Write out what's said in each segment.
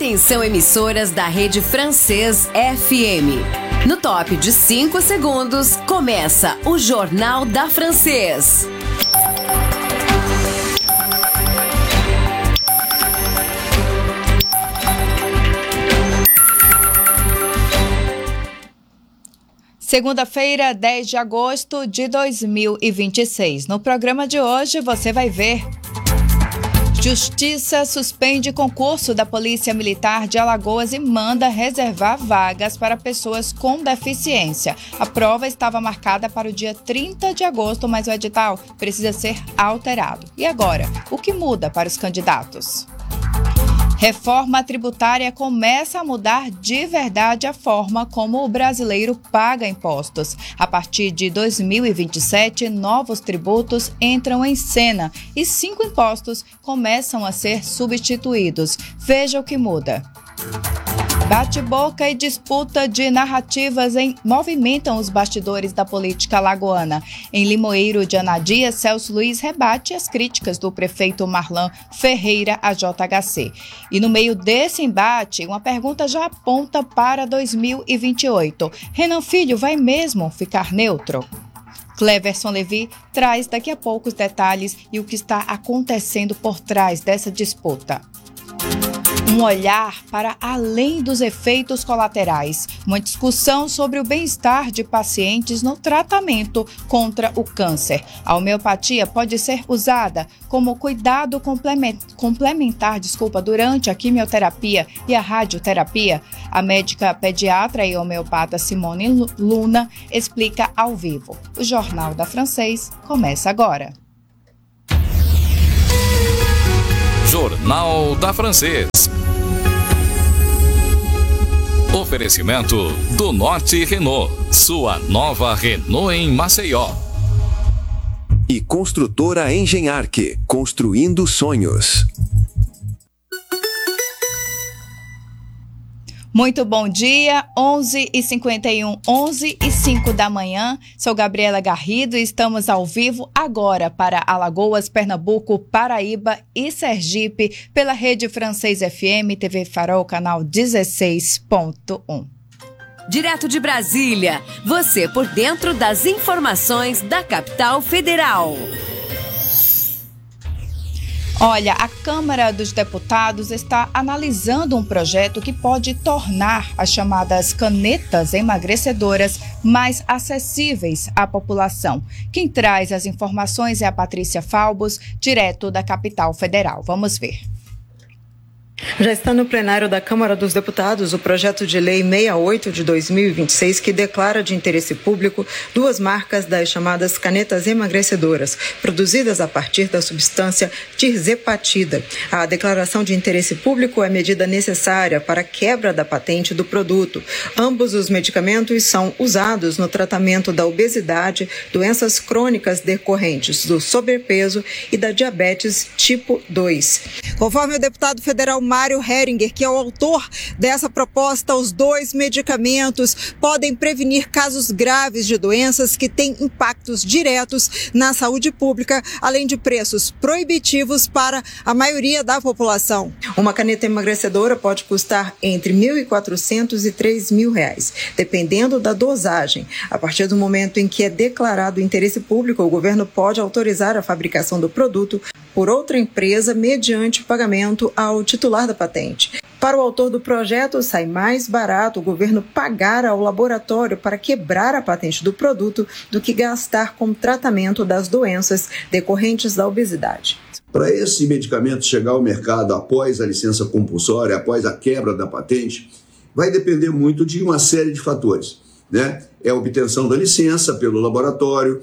Atenção, emissoras da Rede Francês FM. No top de 5 segundos, começa o Jornal da Francês. Segunda-feira, 10 de agosto de 2026. No programa de hoje você vai ver: Justiça suspende concurso da Polícia Militar de Alagoas e manda reservar vagas para pessoas com deficiência. A prova estava marcada para o dia 30 de agosto, mas o edital precisa ser alterado. E agora, o que muda para os candidatos? Reforma tributária começa a mudar de verdade a forma como o brasileiro paga impostos. A partir de 2027, novos tributos entram em cena e 5 impostos começam a ser substituídos. Veja o que muda. Bate-boca e disputa de narrativas movimentam os bastidores da política alagoana. Em Limoeiro de Anadia, Celso Luiz rebate as críticas do prefeito Marlan Ferreira à JHC. E no meio desse embate, uma pergunta já aponta para 2028. Renan Filho vai mesmo ficar neutro? Cleverson Levi traz daqui a pouco os detalhes e o que está acontecendo por trás dessa disputa. Um olhar para além dos efeitos colaterais. Uma discussão sobre o bem-estar de pacientes no tratamento contra o câncer. A homeopatia pode ser usada como cuidado complementar durante a quimioterapia e a radioterapia. A médica pediatra e homeopata Simone Luna explica ao vivo. O Jornal da Francês começa agora. Jornal da Francês. Oferecimento do Norte Renault, sua nova Renault em Maceió. E Construtora Engenharque, construindo sonhos. Muito bom dia, 11h51, 11h05 da manhã. Sou Gabriela Garrido e estamos ao vivo agora para Alagoas, Pernambuco, Paraíba e Sergipe pela Rede Francês FM, TV Farol, canal 16.1. Direto de Brasília, você por dentro das informações da capital federal. Olha, a Câmara dos Deputados está analisando um projeto que pode tornar as chamadas canetas emagrecedoras mais acessíveis à população. Quem traz as informações é a Patrícia Falbos, direto da capital federal. Vamos ver. Já está no plenário da Câmara dos Deputados o projeto de lei 68 de 2026 que declara de interesse público 2 marcas das chamadas canetas emagrecedoras, produzidas a partir da substância tirzepatida. A declaração de interesse público é medida necessária para a quebra da patente do produto. Ambos os medicamentos são usados no tratamento da obesidade, doenças crônicas decorrentes do sobrepeso e da diabetes tipo 2. Conforme o deputado federal Mário Heringer, que é o autor dessa proposta, os 2 medicamentos podem prevenir casos graves de doenças que têm impactos diretos na saúde pública, além de preços proibitivos para a maioria da população. Uma caneta emagrecedora pode custar entre R$ 1.400 e R$ 3.000, dependendo da dosagem. A partir do momento em que é declarado interesse público, o governo pode autorizar a fabricação do produto por outra empresa mediante pagamento ao titular da patente. Para o autor do projeto, sai mais barato o governo pagar ao laboratório para quebrar a patente do produto do que gastar com o tratamento das doenças decorrentes da obesidade. Para esse medicamento chegar ao mercado após a licença compulsória, após a quebra da patente, vai depender muito de uma série de fatores, né? É a obtenção da licença pelo laboratório,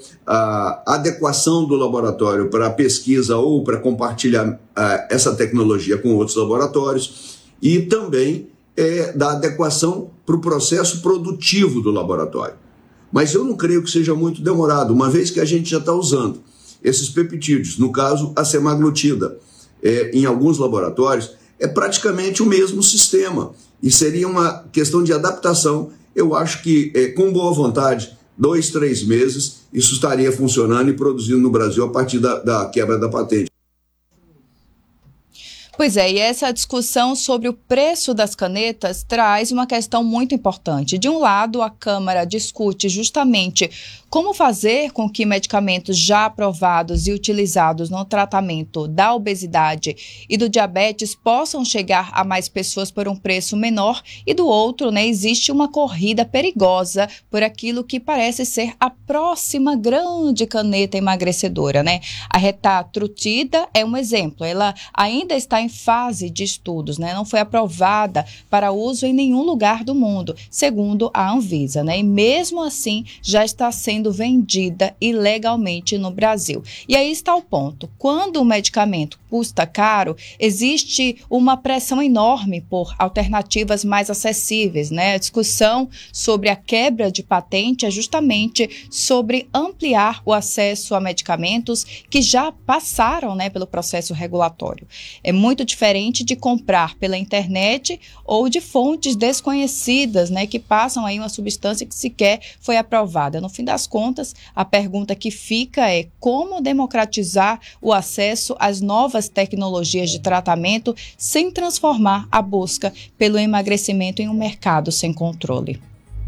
a adequação do laboratório para a pesquisa ou para compartilhar essa tecnologia com outros laboratórios e também da adequação para o processo produtivo do laboratório. Mas eu não creio que seja muito demorado, uma vez que a gente já está usando esses peptídeos, no caso a semaglutida, em alguns laboratórios, é praticamente o mesmo sistema e seria uma questão de adaptação. Eu acho que, com boa vontade, 2, 3 meses, isso estaria funcionando e produzindo no Brasil a partir da quebra da patente. Pois é, e essa discussão sobre o preço das canetas traz uma questão muito importante. De um lado, a Câmara discute justamente como fazer com que medicamentos já aprovados e utilizados no tratamento da obesidade e do diabetes possam chegar a mais pessoas por um preço menor, e do outro, existe uma corrida perigosa por aquilo que parece ser a próxima grande caneta emagrecedora, A retatrutida é um exemplo, ela ainda está em fase de estudos, não foi aprovada para uso em nenhum lugar do mundo, segundo a Anvisa, e mesmo assim já está sendo vendida ilegalmente no Brasil. E aí está o ponto: quando o medicamento custa caro, existe uma pressão enorme por alternativas mais acessíveis, A discussão sobre a quebra de patente é justamente sobre ampliar o acesso a medicamentos que já passaram, pelo processo regulatório. É muito diferente de comprar pela internet ou de fontes desconhecidas, que passam aí uma substância que sequer foi aprovada. No fim das contas, a pergunta que fica é como democratizar o acesso às novas tecnologias de tratamento sem transformar a busca pelo emagrecimento em um mercado sem controle.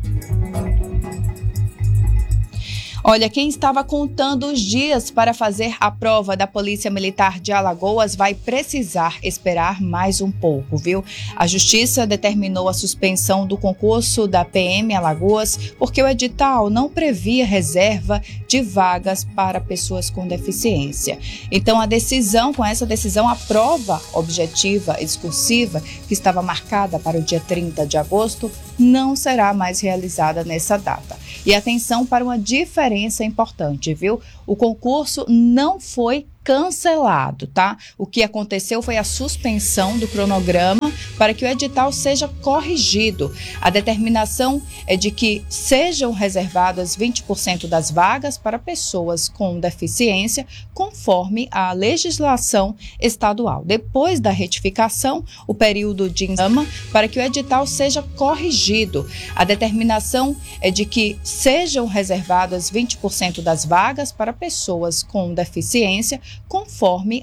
Olha, quem estava contando os dias para fazer a prova da Polícia Militar de Alagoas vai precisar esperar mais um pouco, viu? A Justiça determinou a suspensão do concurso da PM Alagoas porque o edital não previa reserva de vagas para pessoas com deficiência. Então, com essa decisão, a prova objetiva e discursiva, que estava marcada para o dia 30 de agosto, não será mais realizada nessa data. E atenção para uma diferença importante, viu? O concurso não foi cancelado, tá? O que aconteceu foi a suspensão do cronograma para que o edital seja corrigido. A determinação é de que sejam reservadas 20% das vagas para pessoas com deficiência, conforme a legislação estadual. Depois da retificação, o período de exame para que o edital seja corrigido. A determinação é de que sejam reservadas 20% das vagas para pessoas com deficiência, conforme